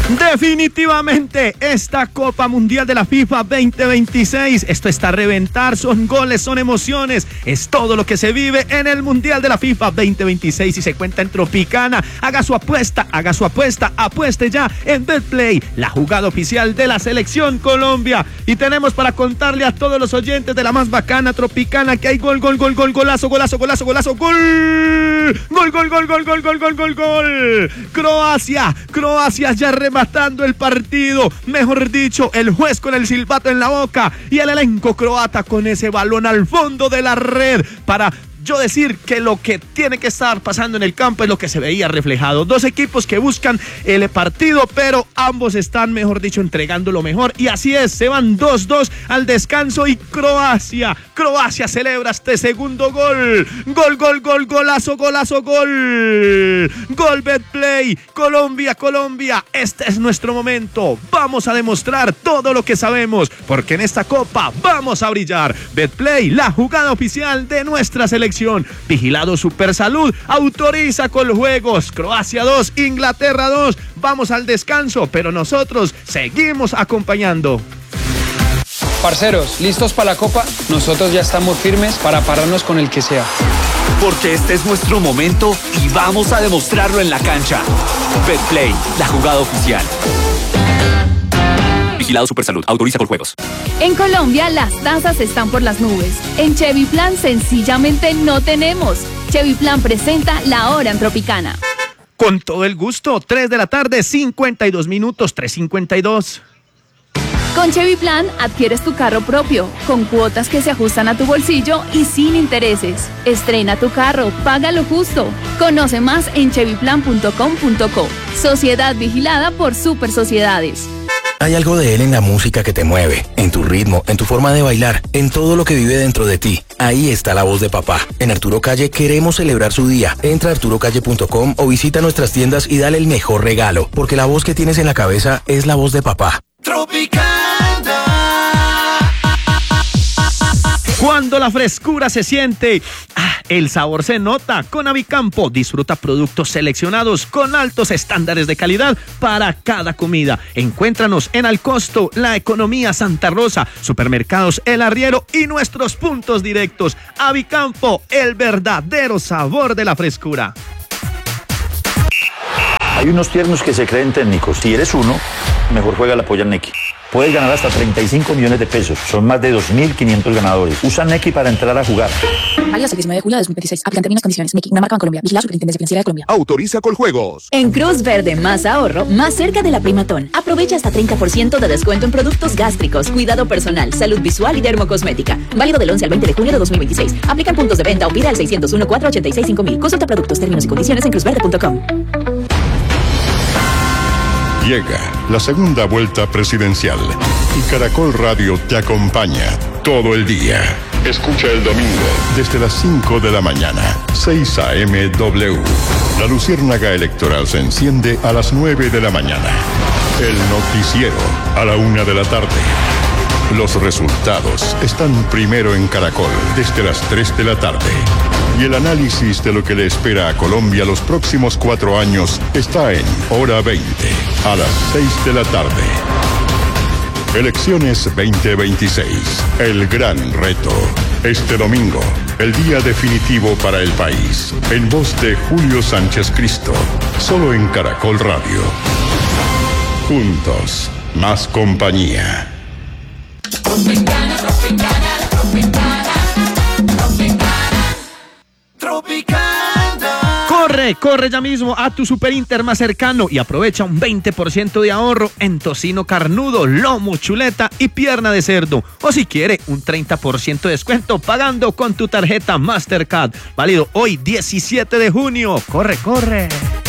Definitivamente esta Copa Mundial de la FIFA 2026, esto está a reventar, son goles, son emociones, es todo lo que se vive en el Mundial de la FIFA 2026 y se cuenta en Tropicana. Haga su apuesta, apueste ya en Betplay, la jugada oficial de la Selección Colombia. Y tenemos para contarle a todos los oyentes de la más bacana Tropicana que hay gol, golazo, gol. Croacia ya rematando el partido, mejor dicho, el juez con el silbato en la boca y el elenco croata con ese balón al fondo de la red para yo decir que lo que tiene que estar pasando en el campo es lo que se veía reflejado. Dos equipos que buscan el partido, pero ambos están, mejor dicho, entregando lo mejor. Y así es, se van 2-2 al descanso y Croacia celebra este segundo gol. Golazo. Gol Betplay. Colombia, este es nuestro momento. Vamos a demostrar todo lo que sabemos, porque en esta copa vamos a brillar. Betplay, la jugada oficial de nuestra selección. Vigilado Supersalud, autoriza con los juegos. Croacia 2, Inglaterra 2. Vamos al descanso, pero nosotros seguimos acompañando. Parceros, ¿listos para la copa? Nosotros ya estamos firmes para pararnos con el que sea. Porque este es nuestro momento y vamos a demostrarlo en la cancha. Betplay, la jugada oficial. Vigilado Supersalud, autoriza con juegos. En Colombia las tasas están por las nubes. En Chevy Plan sencillamente no tenemos. Chevy Plan presenta La Hora en Tropicana. Con todo el gusto, 3 de la tarde, 52 minutos, 3:52. Con Chevy Plan adquieres tu carro propio, con cuotas que se ajustan a tu bolsillo y sin intereses. Estrena tu carro, paga lo justo. Conoce más en chevyplan.com.co. Sociedad vigilada por Super Sociedades. Hay algo de él en la música que te mueve, en tu ritmo, en tu forma de bailar, en todo lo que vive dentro de ti. Ahí está la voz de papá. En Arturo Calle queremos celebrar su día. Entra a arturocalle.com o visita nuestras tiendas y dale el mejor regalo, porque la voz que tienes en la cabeza es la voz de papá. Tropicana. Cuando la frescura se siente, el sabor se nota. Con Avicampo disfruta productos seleccionados con altos estándares de calidad para cada comida. Encuéntranos en Alcosto, La Economía Santa Rosa, Supermercados El Arriero y nuestros puntos directos. Avicampo, el verdadero sabor de la frescura. Hay unos tiernos que se creen técnicos. Si eres uno, mejor juega la polla Neki. Puedes ganar hasta 35 millones de pesos. Son más de 2.500 ganadores. Usa Neki para entrar a jugar. Válido hasta el 19 de julio de 2026. Aplican términos y condiciones. Neki, una marca en Colombia. Vigilado Superintendencia Financiera de Colombia. Autoriza con juegos. En Cruz Verde, más ahorro, más cerca de la Primatón. Aprovecha hasta 30% de descuento en productos gástricos, cuidado personal, salud visual y dermocosmética. Válido del 11 al 20 de junio de 2026. Aplican puntos de venta o pida al 601-486-5000. Consulta productos, términos y condiciones en cruzverde.com. Llega la segunda vuelta presidencial y Caracol Radio te acompaña todo el día. Escucha el domingo desde las 5 de la mañana, 6 a.m. W. La luciérnaga electoral se enciende a las 9 de la mañana. El noticiero a la 1 de la tarde. Los resultados están primero en Caracol desde las 3 de la tarde. Y el análisis de lo que le espera a Colombia los próximos 4 años está en Hora 20, a las 6 de la tarde. Elecciones 2026, el gran reto. Este domingo, el día definitivo para el país. En voz de Julio Sánchez Cristo, solo en Caracol Radio. Juntos, más compañía. Tropicana. Corre ya mismo a tu Superinter más cercano y aprovecha un 20% de ahorro en tocino carnudo, lomo, chuleta y pierna de cerdo. O si quiere, un 30% de descuento pagando con tu tarjeta Mastercard. Válido hoy 17 de junio. Corre.